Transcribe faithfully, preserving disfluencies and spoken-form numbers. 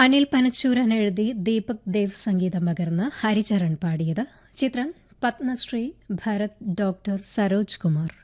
അനിൽ പനച്ചൂരൻ എഴുതി ദീപക് ദേവ് സംഗീതം പകർന്ന് ഹരിചരൺ പാടിയത്. ചിത്രം പത്മശ്രീ ഭരത് ഡോക്ടർ സരോജ് കുമാർ.